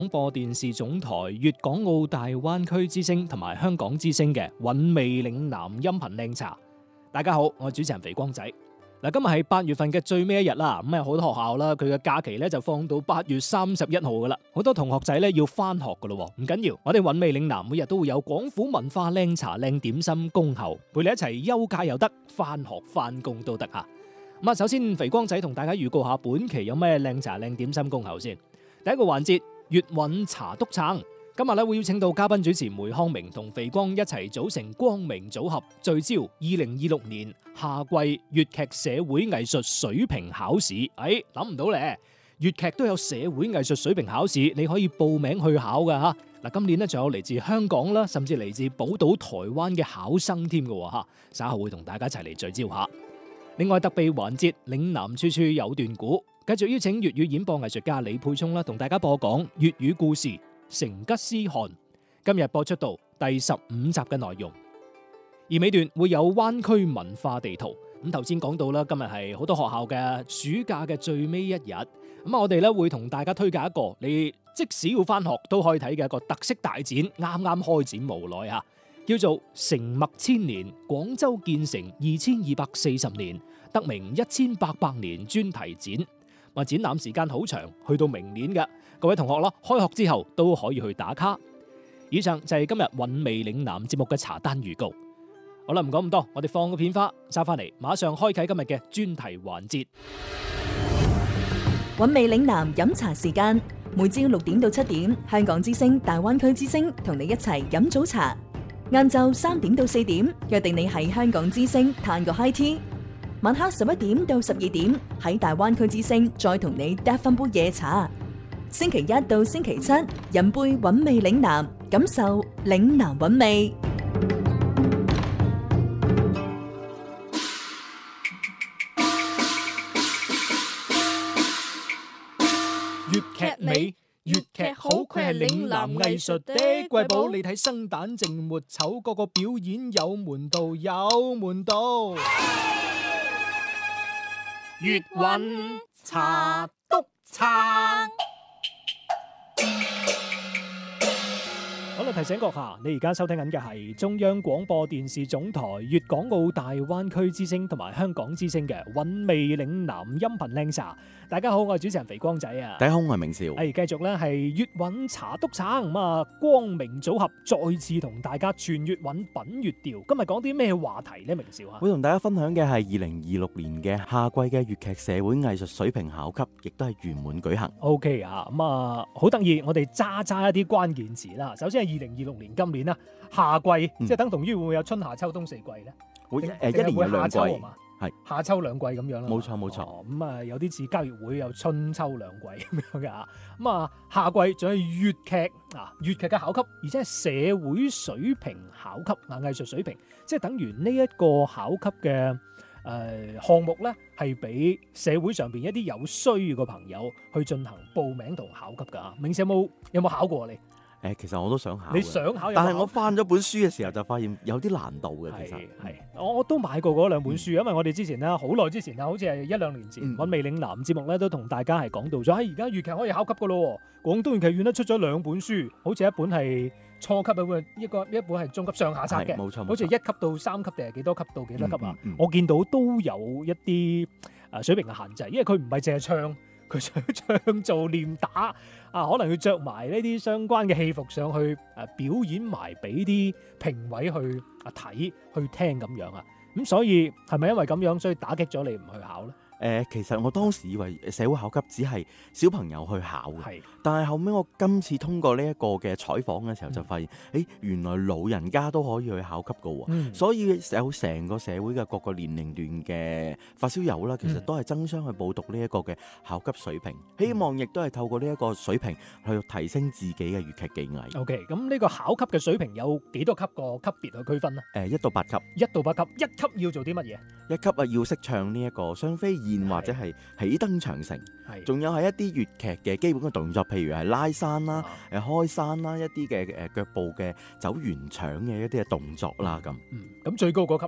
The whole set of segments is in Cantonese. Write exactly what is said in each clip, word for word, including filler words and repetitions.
廣播電視總台粵港澳大灣區之聲同埋香港之聲嘅韻味嶺南音頻靚茶。大家好，我係主持人肥光仔。嗱，今日係八月份嘅最尾一日啦，咁啊好多學校啦，佢嘅假期咧就放到八月三十一號噶啦，好多同學仔咧要翻學噶咯，唔緊要，我哋韻味嶺南每日都會有廣府文化靚茶靚點心恭候，陪你一齊休假又得，翻學翻工都得吓。咁啊，首先肥光仔同大家預告下本期有咩靚茶靚點心恭候先。第一個環節。粵韻茶篤撐，今日咧會邀請到嘉賓主持梅康明同肥光一齊組成光明組合，聚焦二零二六年夏季粵劇社會藝術水平考試。誒，諗唔到咧，粵劇都有社會藝術水平考試，你可以報名去考噶吓。嗱，今年咧仲有嚟自香港啦，甚至嚟自寶島台灣嘅考生添嘅吓，稍後會同大家一齊嚟聚焦下。另外特備環節，嶺南處處有段古。繼續邀請粵語演播藝術家李沛聰啦，同大家播講粵語故事《成吉思汗》。今日播出到第十五集嘅內容，而尾段會有灣區文化地圖。咁頭先講到啦，今日係好多學校嘅暑假嘅最尾一日。咁啊，我哋咧會同大家推介一個你即使要翻學都可以睇嘅一個特色大展，啱啱開展無耐啊，叫做《成墨千年：廣州建成二千二百四十年》，得名一千八百年專題展。話展覽時間好長，去到明年嘅各位同學咯，開學之後都可以去打卡。以上就係今日韻味嶺南節目嘅茶單預告。好啦，唔講咁多，我哋放個片花，收翻嚟，馬上開啟今日嘅專題環節。 韻味嶺南飲茶時間，每朝六點到七點，香港之聲、大灣區之聲同你一齊飲早茶。晏晝三點到四點，約定你喺香港之聲嘆個 high tea。晚黑十一點到十二點，喺大灣區之聲再同你嗒翻杯夜茶。星期一到星期七，飲杯韻味嶺南，感受嶺南韻味。 粵劇美，粵劇好，佢係嶺南藝術的瑰寶。你睇生旦淨末丑，個個表演有門道，有門道。粵韻茶篤撐。好啦，提醒閣下，你而家收聽緊嘅係中央廣播電視總台粵港澳大灣區之聲同埋香港之聲嘅韻味嶺南音頻靚茶。大家好，我係主持人肥光仔啊。 大家好，我係明少。 係繼續咧，係粵韻茶篤撐咁啊！光明組合再次同大家傳粵韻品粵調。今日講啲咩話題呢？明少啊， 會同大家分享嘅係二零二六年嘅夏季嘅粵劇社會藝術水平考級，亦都係圓滿舉行。 O K 啊，咁啊好得意，我哋揸揸一啲關鍵詞啦。首先係二零二六年今年啦，夏季、嗯、即係等同於會唔會有春夏秋冬四季咧？ 會誒、呃、一年有兩季。係夏秋兩季咁樣啦， 冇錯冇錯。 咁啊、哦、有啲似交易會有春秋兩季咁樣嘅嚇。咁啊夏季仲有粵劇啊，粵劇嘅考級，而且係社會水平考級啊，藝術水平，即係等於呢一個考級嘅誒項目咧，係俾社會上邊一啲有需要嘅朋友去進行報名同考級㗎。明少有冇有冇考過你？ 誒，其實我都想考， 你想考， 但係我翻咗本書嘅時候就發現有啲難度嘅。其實係，我都買過嗰兩本書，嗯、因為我哋之前咧好耐之前啊，好似係一兩年前，韻味嶺南節目咧都同大家係講到咗，喺而家粵劇可以考級噶咯。廣東粵劇院咧出咗兩本書，好似一本係初級，一本一個一本係中級上下冊嘅，冇錯，好似一級到三級定係幾多級到幾多級啊？嗯嗯嗯、我見到都有一啲誒水平嘅限制，因為佢唔係淨係唱。佢想唱做練打啊，可能要着埋呢啲相關嘅戲服上去，誒、啊、表演埋俾啲評委去啊睇去聽咁樣啊，咁所以係咪因為咁樣所以打擊咗你唔去考咧？ 誒、呃，其實我當時以為社會考級只係小朋友去考嘅，是但係後尾我今次通過呢一個嘅採訪嘅時候就發現，誒、嗯欸、原來老人家都可以去考級嘅喎，嗯、所以有成個社會嘅各個年齡段嘅發燒友啦，其實都係爭相去報讀呢一個嘅考級水平，嗯、希望亦都係透過呢一個水平去提升自己嘅粵劇技藝。 OK，咁呢個考級嘅水平有幾多級個級別去區分呢？ 誒、呃，一到八級， 一到八級，一級要做啲乜嘢？ 一級啊，要識唱呢一個雙飛燕或者係起登長城，仲有係一啲粵劇嘅基本嘅動作，譬如係拉山啦、誒、啊、開山啦，一啲嘅誒腳步嘅走圓場嘅一啲嘅動作啦咁。 嗯，咁最高嗰級咧？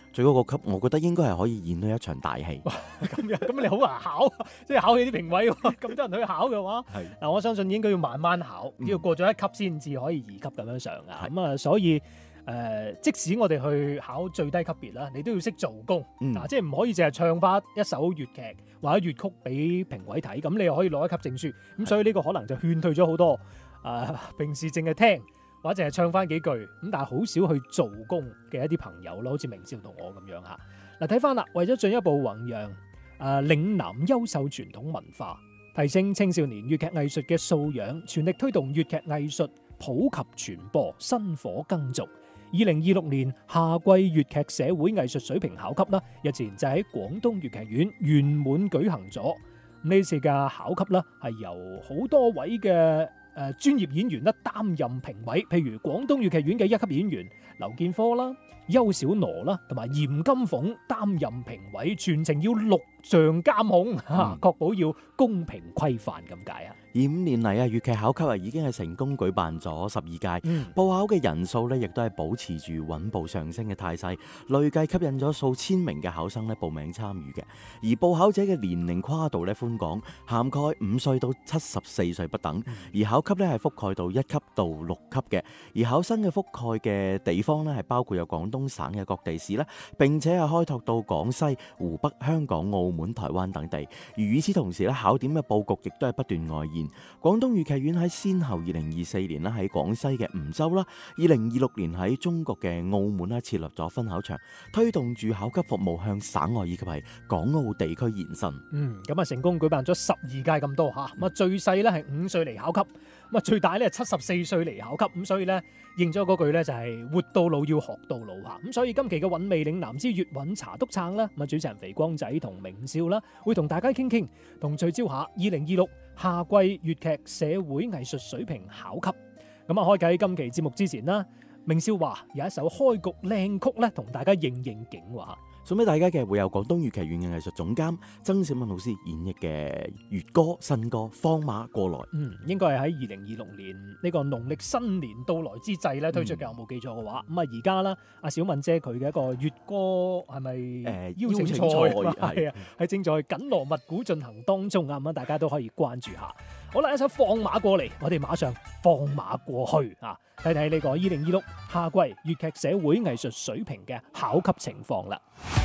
最高個級，我覺得應該係可以演到一場大戲。 咁樣咁你好難考，即係考起啲評委喎，咁多人去考嘅話，嗱是我相信應該要慢慢考，要過咗一級先至可以二級咁樣上啊。咁啊是，所以誒、呃，即使我哋去考最低級別啦，你都要識做工，嗯、啊，即係唔可以淨係唱翻一首粵劇或者粵曲俾評委睇，咁你又可以攞一級證書。咁是所以呢個可能就勸退咗好多誒、呃，平時淨係聽。或者係唱翻幾句咁，但係好少去做工嘅一啲朋友咯，好似明少同我咁樣嚇。嗱，睇翻啦，為咗進一步弘揚誒、呃、嶺南優秀傳統文化，提升青少年粵劇藝術嘅素養，全力推動粵劇藝術普及傳播，薪火耕俗。二零二六年夏季粵劇社會藝術水平考級啦，日前就喺廣東粵劇院圓滿舉行咗。呢次嘅考級啦，係由好多位嘅誒、呃、專業演員咧擔任評委，譬如廣東粵劇院嘅一級演員劉建科啦、邱小挪啦，同埋嚴金鳳擔任評委，全程要錄像監控，嚇、嗯，確保要公平規範咁解啊！ 而五年嚟啊，粵劇考級啊已經係成功舉辦咗十二屆， 嗯、報考嘅人數咧亦都係保持住穩步上升嘅態勢，累計吸引咗數千名嘅考生咧報名參與嘅。而報考者嘅年齡跨度咧寬廣，涵蓋五歲到七十四歲不等。嗯、而考級咧係覆蓋到一級到六級嘅，而考生嘅覆蓋嘅地方咧係包括有廣東省嘅各地市啦，並且係開拓到廣西、湖北、香港、澳門、台灣等地。而與此同時咧，考點嘅佈局亦都係不斷外延。廣東粵劇院喺先後二零二四年啦喺廣西嘅梧州啦，二零二六年喺中國嘅澳門啦設立咗分考場，推動住考級服務向省外以及係港澳地區延伸。 嗯，咁啊成功舉辦咗十二屆咁多嚇，咁啊最細咧係五歲嚟考級，咁啊最大咧係七十四歲嚟考級，咁所以咧應咗嗰句咧就係活到老要學到老嚇，咁所以今期嘅韻味嶺南之粵韻茶督撐啦，咁啊主持人肥光仔同明少啦，會同大家傾傾，同聚焦下二零二六夏季粵劇社會藝術水平考級。咁啊開啟今期節目之前啦，明少話有一首開局靚曲咧，同大家應應景話。 送俾大家嘅會有廣東粵劇院嘅藝術總監曾小敏老師演繹嘅粵歌新歌《放馬過來》。嗯， 應該係喺二零二六年呢個農曆新年到來之際咧推出嘅，我冇記錯嘅話。咁啊而家啦，阿小敏姐佢嘅一個粵歌係咪誒邀請賽係啊，係正在緊鑼密鼓進行當中啊，咁大家都可以關注下。好啦，一首放馬過嚟，我哋馬上放馬過去啊，睇睇呢個二零二六夏季粵劇社會藝術水平嘅考級情況啦。